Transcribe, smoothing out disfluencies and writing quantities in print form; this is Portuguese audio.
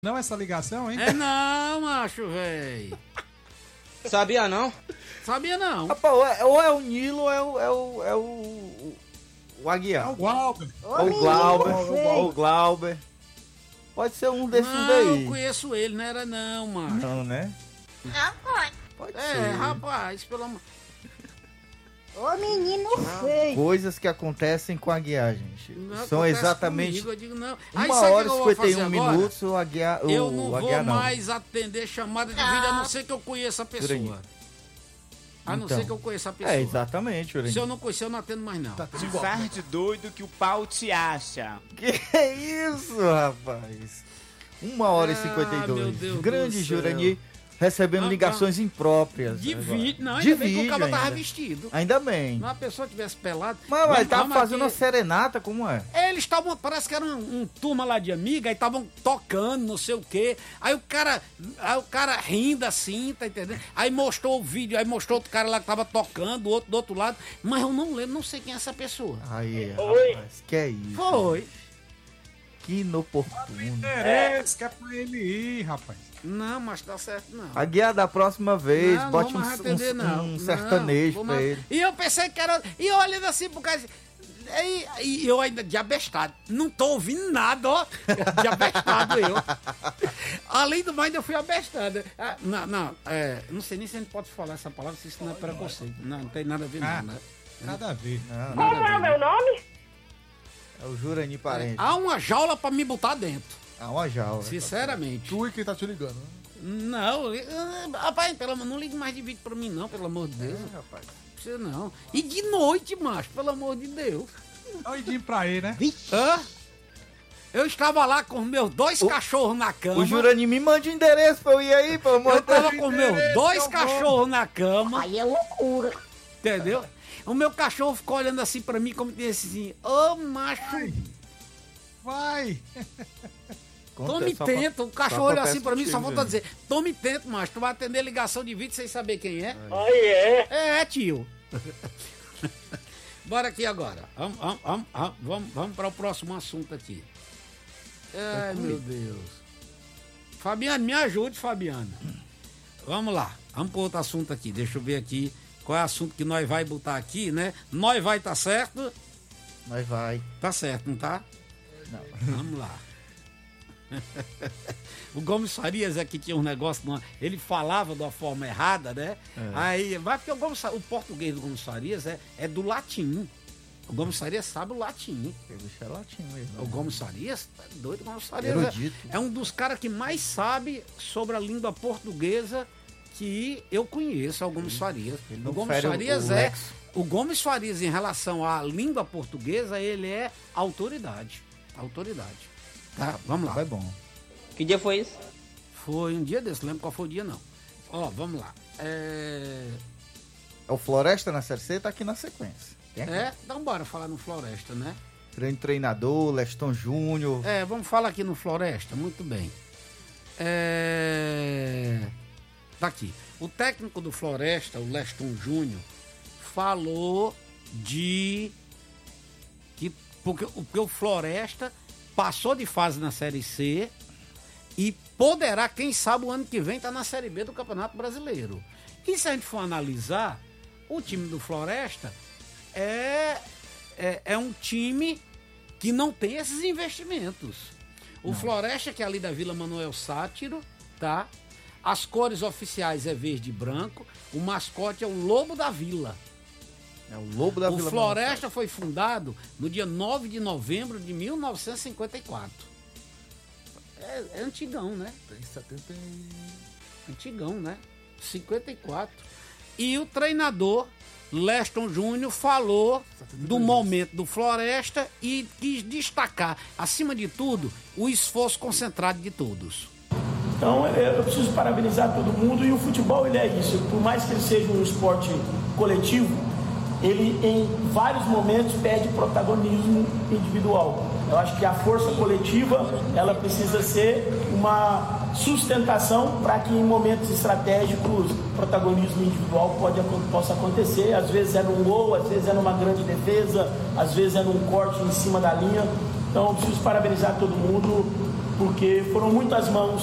Não essa ligação, hein? É não, macho, velho. Sabia não? Sabia não. Rapaz, ou é o Nilo ou é o Aguiar. É o Glauber. Ou o Glauber. Pode ser um desses não, daí. Eu conheço ele, não era não, macho. Não, né? Pode ser. Rapaz, pelo amor... Ô menino feio. Coisas que acontecem com a Aguiar, gente. Não São acontece exatamente comigo, eu digo, não. 1h51 minutos o Aguiar. Eu não Aguiar, vou mais atender chamada de vídeo, a não ser que eu conheça a pessoa. A não ser que eu conheça a pessoa. É, exatamente, Urandir. Se eu não conhecer, eu não atendo mais, não. Tá de doido que o pau te acha. Que isso, rapaz? 1h52. meu Deus Grande do céu. Jurandir recebendo ligações impróprias. De agora. vídeo, não, de ainda bem que o vídeo cara tava ainda. vestido. Ainda bem. Se uma pessoa tivesse pelado... Mas ele tava fazendo aqui. uma serenata, como é? Eles estavam, parece que era um turma lá de amiga, aí estavam tocando, não sei o quê. Aí o cara rindo assim, tá entendendo? Aí mostrou o vídeo, aí mostrou outro cara lá que tava tocando, outro do outro lado. Mas eu não lembro, não sei quem é essa pessoa. Aí, rapaz, que é isso? Foi. Que inoportuno. Interesse, que é pra ele ir, rapaz. Não, mas tá certo não. A guia da próxima vez, Não, bote não vou mais atender, um sertanejo Não, pra ele. E eu pensei que era... E olhando assim pro cara... E eu ainda de abestado. Não tô ouvindo nada, ó. De abestado eu. Além do mais, eu fui abestado. Não sei nem se a gente pode falar essa palavra, se isso não é preconceito. Não tem nada a ver, não, né? Nada a ver. Como é o meu nome? É o Jurandir Parente. Há uma jaula pra me botar dentro. Uma jaula. Sinceramente. Tu e quem tá te ligando, né? Não, rapaz, não ligue mais de vídeo pra mim, não, pelo amor de Deus. Rapaz. Não precisa não. E de noite, macho, pelo amor de Deus. Doidinho pra ir, né? Hã? Eu estava lá com meus 2 cachorros na cama. O Jurandir me mande o endereço pra eu ir aí, pelo amor Eu de Deus. tava com meus 2 cachorros na cama. Aí é loucura. Entendeu? O meu cachorro ficou olhando assim pra mim, como disse assim: ô macho, Vai! tome tento. O cachorro olhou assim pra mim, só faltou dizer: tome tento, macho. Tu vai atender ligação de vídeo sem saber quem é. Aí é. É, tio. Bora aqui agora. Vamos para o próximo assunto aqui. Ai, meu Deus. Fabiano, me ajude, Fabiano. Vamos lá. Vamos para outro assunto aqui. Deixa eu ver aqui qual é o assunto que nós vai botar aqui, né? Nós vai, tá certo? Nós vai. Tá certo, não tá? Não. Vamos lá. O Gomes Farias aqui tinha um negócio, ele falava de uma forma errada, né? Aí, vai porque o português do Gomes Farias é do latim. O Gomes Farias sabe o latim. É latim mesmo. O Gomes Farias, tá doido, o Gomes Farias é um dos caras que mais sabe sobre a língua portuguesa que eu conheço, é o Gomes Farias. O Gomes Farias o Gomes Farias, em relação à língua portuguesa, ele é autoridade. Autoridade. Tá, vamos lá. Vai bom. Que dia foi isso? Foi um dia desse, não lembro qual foi o dia, não. Ó, vamos lá. O Floresta na Série C tá aqui na sequência. Então bora falar no Floresta, né? Grande treinador, Leston Júnior. Vamos falar aqui no Floresta, muito bem. Tá aqui. O técnico do Floresta, o Leston Júnior, falou porque o Floresta passou de fase na Série C e poderá, quem sabe, o ano que vem estar na Série B do Campeonato Brasileiro. E se a gente for analisar, o time do Floresta é um time que não tem esses investimentos. O Floresta, que é ali da Vila Manuel Sátiro, tá? As cores oficiais é verde e branco. O mascote é o Lobo da Vila. É o Lobo da Vila. O Floresta foi fundado no dia 9 de novembro de 1954. É antigão, né? Tem 70 Antigão, né? 54. E o treinador Leston Júnior falou do momento do Floresta e quis destacar, acima de tudo, o esforço concentrado de todos. Então eu preciso parabenizar todo mundo, e o futebol ele é isso, por mais que ele seja um esporte coletivo, ele em vários momentos perde protagonismo individual. Eu acho que a força coletiva ela precisa ser uma sustentação para que em momentos estratégicos o protagonismo individual possa acontecer. Às vezes é num gol, às vezes é numa grande defesa, às vezes é num corte em cima da linha. Então eu preciso parabenizar todo mundo porque foram muitas mãos